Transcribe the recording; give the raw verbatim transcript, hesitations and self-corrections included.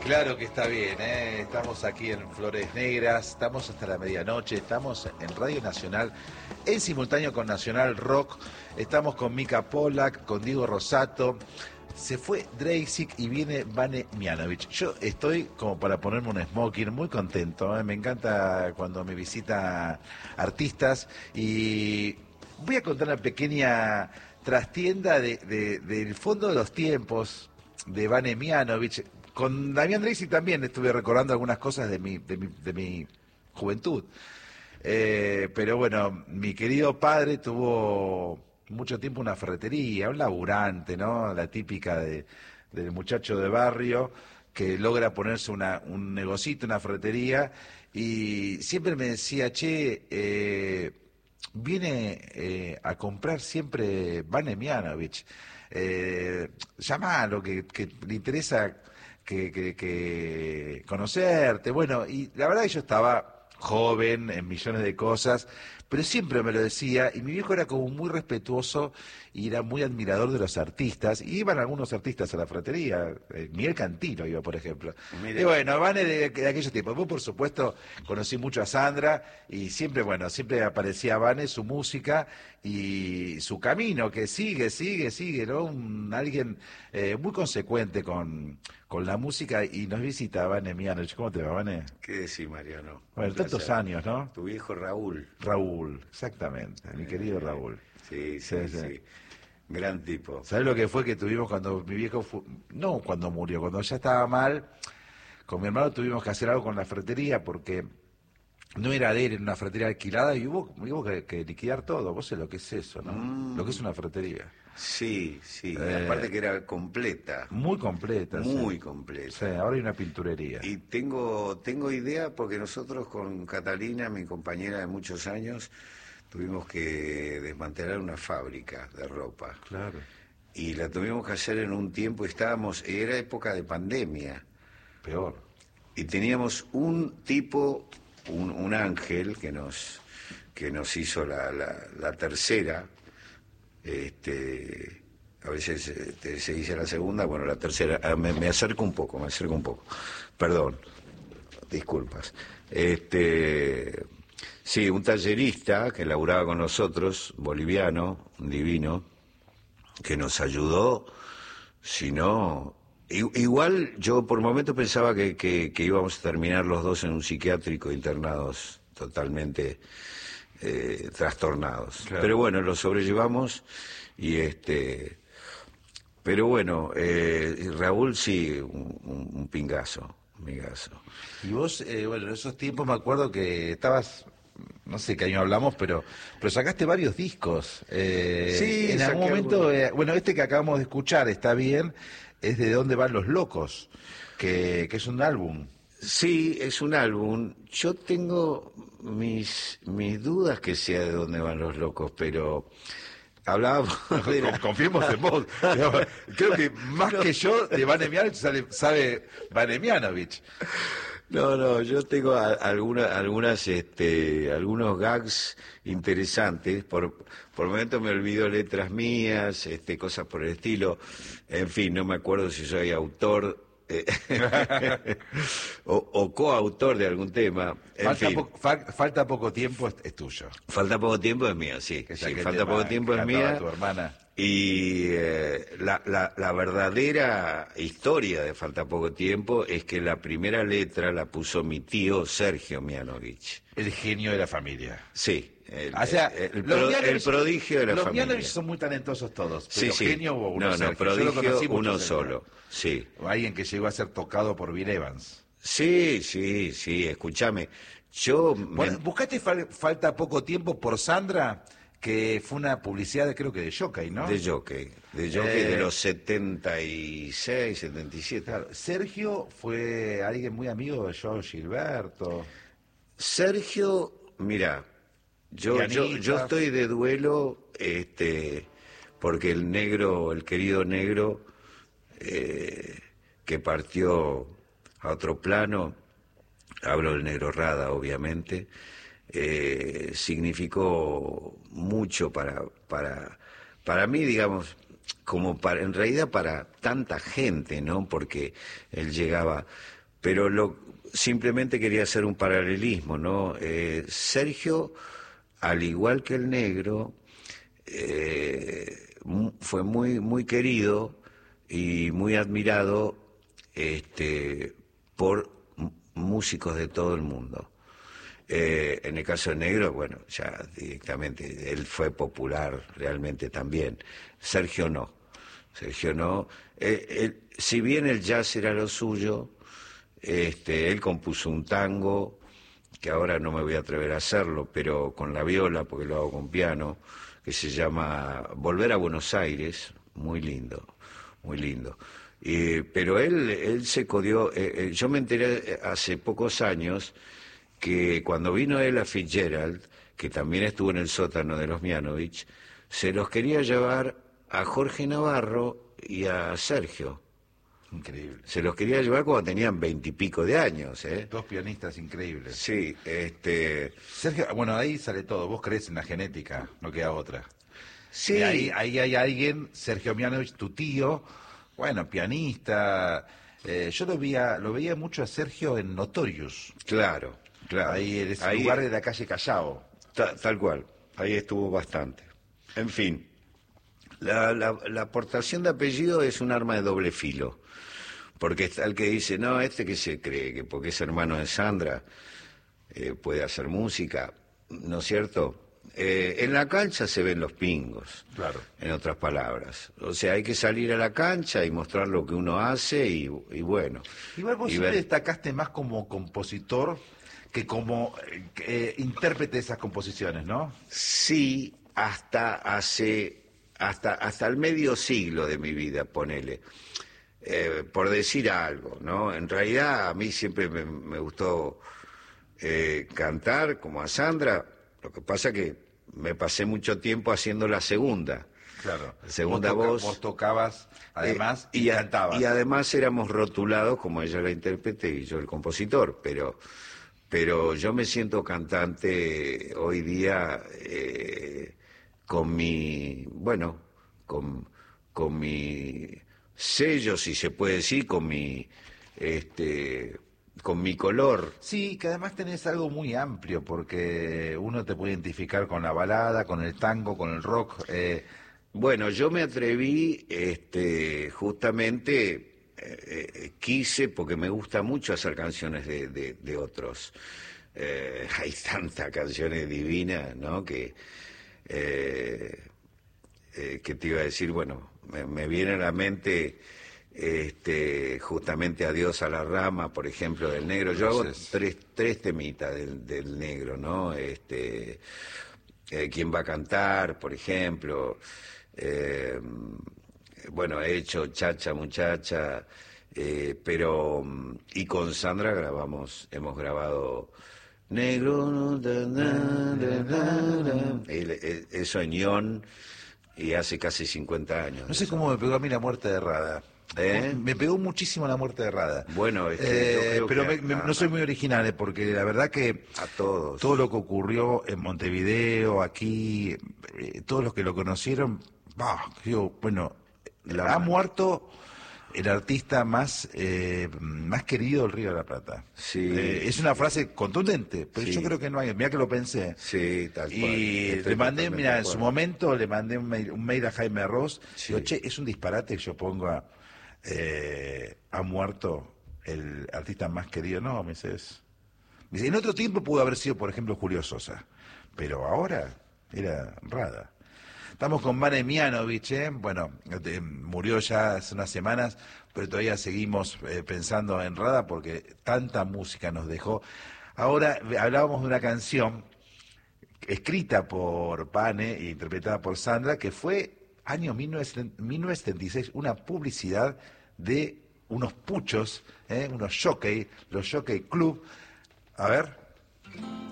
Claro que está bien, ¿eh? Estamos aquí en Flores Negras, estamos hasta la medianoche, estamos en Radio Nacional, en simultáneo con Nacional Rock, estamos con Mica Pollack, con Diego Rosato, se fue Dreisig y viene Vane Mianovich. Yo estoy como para ponerme un smoking, muy contento, ¿eh? Me encanta cuando me visita artistas y voy a contar una pequeña trastienda de, de, del fondo de los tiempos de Vane Mianovich. Con Damián Dreisig también estuve recordando algunas cosas de mi, de mi, de mi juventud. Eh, pero bueno, mi querido padre tuvo mucho tiempo una ferretería, un laburante, ¿no? La típica de, del muchacho de barrio que logra ponerse una, un negocito, una ferretería, y siempre me decía, che, eh, viene eh, a comprar siempre Vane Mianovich. Eh, llamalo, que, que le interesa que, que, que conocerte. Bueno, y la verdad que yo estaba joven en millones de cosas, pero siempre me lo decía, y mi viejo era como muy respetuoso y era muy admirador de los artistas, y iban algunos artistas a la fratería, eh, Miguel Cantino iba, por ejemplo. Mira. Y bueno, Vane de, de aquellos tiempos. Vos, por supuesto, conocí mucho a Sandra, y siempre, bueno, siempre aparecía Vane, su música y su camino, que sigue, sigue, sigue, ¿no? Un, alguien eh, muy consecuente con, con la música, y nos visita Vane Mianovich. ¿Cómo te va, Vane? ¿Qué decís, Mariano? Bueno, tantos años, ¿no? Tu viejo Raúl. Raúl, exactamente, mi querido Raúl. Sí, sí, sí, sí. Gran tipo. ¿Sabes lo que fue que tuvimos cuando mi viejo fue, no cuando murió, cuando ya estaba mal, con mi hermano tuvimos que hacer algo con la ferretería porque no era de él, era una ferretería alquilada y hubo, hubo que, que liquidar todo. Vos sabés lo que es eso, ¿no? Mm. Lo que es una ferretería. Sí, sí, eh, aparte que era completa. Muy completa. Muy sí. completa. Sí, ahora hay una pinturería. Y tengo, tengo idea porque nosotros con Catalina, mi compañera de muchos años, tuvimos que desmantelar una fábrica de ropa. Claro. Y la tuvimos que hacer en un tiempo, estábamos, era época de pandemia. Peor. Y teníamos un tipo, un, un ángel que nos, que nos hizo la, la, la tercera, este, a veces este, se dice la segunda, bueno, la tercera, me, me acerco un poco, me acerco un poco, perdón, disculpas. Este... Sí, un tallerista que laburaba con nosotros, boliviano, un divino, que nos ayudó, si no... Igual yo por momentos pensaba que, que, que íbamos a terminar los dos en un psiquiátrico internados totalmente eh, trastornados. Claro. Pero bueno, lo sobrellevamos y este... Pero bueno, eh, Raúl sí, un, un, un pingazo, un pingazo. Y vos, eh, bueno, en esos tiempos me acuerdo que estabas... No sé qué año hablamos, pero pero sacaste varios discos. Eh, sí, en algún momento, eh, bueno, este que acabamos de escuchar, Está Bien, es De Dónde Van los Locos, que, que es un álbum. Sí, es un álbum. Yo tengo mis, mis dudas que sea De Dónde Van los Locos, pero... Hablábamos de... Confiemos en vos. Creo que más no. que yo, de Vane Mianovich sabe Vane Mianovich. No, no, yo tengo a, alguna, algunas, este, algunos gags interesantes. Por, por momento me olvido letras mías, este, cosas por el estilo. En fin, no me acuerdo si soy autor eh, o, o coautor de algún tema. En falta, fin. po, fa, falta poco tiempo, es, es tuyo. Falta poco tiempo es mía, sí. sí falta poco tiempo es mía. Tu hermana. Y eh, la, la, la verdadera historia de Falta Poco Tiempo es que la primera letra la puso mi tío Sergio Mianovich. El genio de la familia. Sí. El, o sea, el, el, pro, el prodigio de la los familia. Los Mianovich son muy talentosos todos, pero sí, sí. genio hubo uno. No, no, prodigio uno solo, sí. O alguien que llegó a ser tocado por Bill Evans. Sí, sí, sí, escúchame. Yo... Bueno, me... ¿buscaste fal, Falta Poco Tiempo por Sandra? Que fue una publicidad, creo que de Jockey, ¿no? De Jockey, de Jockey eh, de los setenta y seis, setenta y siete. Claro. Sergio fue alguien muy amigo de Joao Gilberto. Sergio, mira, yo, yo, yo estoy de duelo, este, porque el negro, el querido negro, eh, que partió a otro plano, hablo del Negro Rada, obviamente, Eh, significó mucho para, para, para mí, digamos, como para, en realidad para tanta gente, ¿no? Porque él llegaba, pero lo, simplemente quería hacer un paralelismo, ¿no? Eh, Sergio, al igual que el Negro, eh, fue muy, muy querido y muy admirado este, por músicos de todo el mundo. Eh, en el caso del Negro, bueno, ya directamente, él fue popular realmente también. Sergio no, Sergio no. Eh, él, si bien el jazz era lo suyo, este, él compuso un tango, que ahora no me voy a atrever a hacerlo, pero con la viola, porque lo hago con piano, que se llama Volver a Buenos Aires, muy lindo, muy lindo. Eh, pero él, él se codió, eh, eh, yo me enteré hace pocos años que cuando vino él a Fitzgerald, que también estuvo en el sótano de los Mianovich, se los quería llevar a Jorge Navarro y a Sergio. Increíble. Se los quería llevar cuando tenían veintipico de años, ¿eh? Dos pianistas increíbles. Sí, este... Sergio, bueno, ahí sale todo. Vos crees en la genética, no queda otra. Sí. Y ahí, ahí hay alguien, Sergio Mianovich, tu tío, bueno, pianista. Eh, yo lo veía, lo veía mucho a Sergio en Notorious. Claro. Claro. Ahí en ese ahí, lugar de la calle Callao. Ta, tal cual, ahí estuvo bastante. En fin, la, la, la aportación de apellido es un arma de doble filo, porque está el que dice, no, este que se cree que porque es hermano de Sandra eh, puede hacer música, ¿no es cierto? Eh, en la cancha se ven los pingos, Claro. En otras palabras. O sea, hay que salir a la cancha y mostrar lo que uno hace y, y bueno. Igual vos y siempre ver... destacaste más como compositor que como eh, intérprete de esas composiciones, ¿no? Sí, hasta hace, hasta, hasta el medio siglo de mi vida, ponele. Eh, por decir algo, ¿no? En realidad a mí siempre me, me gustó eh, cantar, como a Sandra, lo que pasa que me pasé mucho tiempo haciendo la segunda. Claro. La segunda vos, toca, voz. vos tocabas, además, eh, y, y a, cantabas. Y además éramos rotulados como ella la intérprete y yo el compositor, pero... Pero yo me siento cantante hoy día eh, con mi, bueno, con, con mi sello, si se puede decir, con mi, este, con mi color. Sí, que además tenés algo muy amplio, porque uno te puede identificar con la balada, con el tango, con el rock. Eh... Bueno, yo me atreví, este, justamente... Eh, eh, quise, porque me gusta mucho hacer canciones de, de, de otros. Eh, hay tantas canciones divinas, ¿no? Que, eh, eh, que te iba a decir, bueno, me, me viene a la mente este, justamente Adiós a la Rama, por ejemplo, del Negro. Yo hago tres, tres temitas del, del Negro, ¿no? Este, eh, ¿Quién va a cantar, por ejemplo? Eh, Bueno, he hecho Chacha Muchacha, eh, pero... Y con Sandra grabamos, hemos grabado Negro, da, da, da, da, da. El, el, eso en Ion, y hace casi cincuenta años. No sé cómo me pegó a mí la muerte de Rada. ¿Eh? Me pegó muchísimo la muerte de Rada. Bueno, es que eh, yo creo pero que me, a, me, no soy muy original, eh, porque la verdad que a todos. todo lo que ocurrió en Montevideo, aquí, eh, todos los que lo conocieron, bah, yo, bueno, la... ha muerto el artista más eh, más querido del Río de la Plata. Sí. Eh, es una frase contundente, pero sí. Yo creo que no hay. Mira que lo pensé. Sí, tal cual. Y Estoy le mandé, mira, en su acuerdo. momento le mandé un mail, un mail a Jaime Ross. Sí. Digo, che, es un disparate que yo ponga eh, ha muerto el artista más querido. No, me dices. Me dice, en otro tiempo pudo haber sido, por ejemplo, Julio Sosa, pero ahora era Rada. Estamos con Vane Mianovich, ¿eh? Bueno, eh, murió ya hace unas semanas, pero todavía seguimos eh, pensando en Rada porque tanta música nos dejó. Ahora hablábamos de una canción escrita por Vane e interpretada por Sandra, que fue año mil novecientos setenta y seis, una publicidad de unos puchos, ¿eh? Unos jockey, los Jockey Club. A ver...